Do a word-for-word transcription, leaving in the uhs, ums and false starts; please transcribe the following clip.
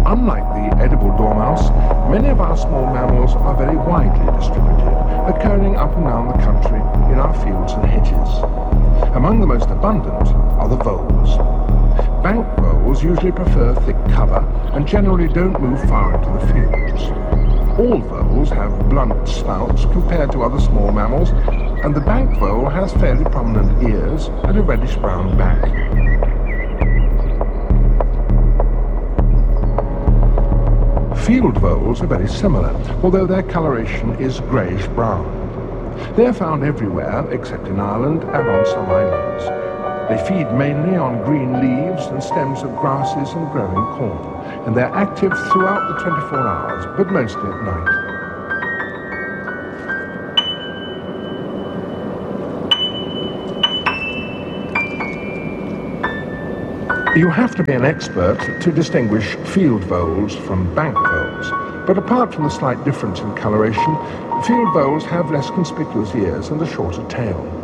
Unlike the edible dormouse, many of our small mammals are very widely distributed, occurring up and down the country in our fields and hedges. Among the most abundant are the voles. Bank voles usually prefer thick cover and generally don't move far into the fields. All voles have blunt snouts compared to other small mammals, and the bank vole has fairly prominent ears and a reddish-brown back. Field voles are very similar, although their coloration is greyish-brown. They are found everywhere except in Ireland and on some islands. They feed mainly on green leaves and stems of grasses and growing corn, and they're active throughout the twenty-four hours, but mostly at night. You have to be an expert to distinguish field voles from bank voles, but apart from the slight difference in coloration, field voles have less conspicuous ears and a shorter tail.